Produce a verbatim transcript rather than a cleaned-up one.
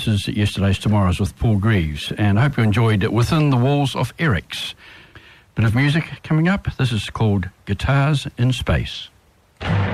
This is Yesterday's Tomorrow's with Paul Greaves, and I hope you enjoyed Within the Walls of Eric's. Bit of music coming up. This is called Guitars in Space.